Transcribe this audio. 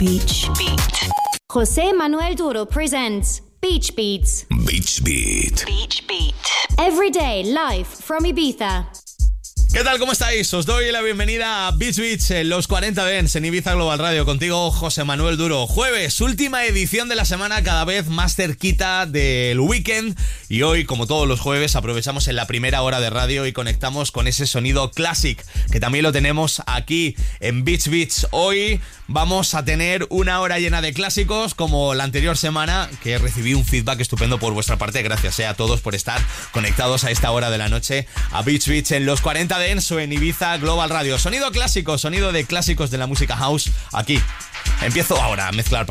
Beach Beat. José Manuel Duro presents Beach Beats. Beach Beat. Beach Beat. Every day live from Ibiza. ¿Qué tal? ¿Cómo estáis? Os doy la bienvenida a Beach Beats en los 40 Dance en Ibiza Global Radio. Contigo, José Manuel Duro. Jueves, última edición de la semana, cada vez más cerquita del weekend. Y hoy, como todos los jueves, aprovechamos en la primera hora de radio y conectamos con ese sonido classic, que también lo tenemos aquí en Beach Beats. Hoy vamos a tener una hora llena de clásicos, como la anterior semana, que recibí un feedback estupendo por vuestra parte. Gracias a todos por estar conectados a esta hora de la noche a Beach Beats en los 40 Dance o en Ibiza Global Radio. Sonido clásico, sonido de clásicos de la música house aquí. Empiezo ahora a mezclar para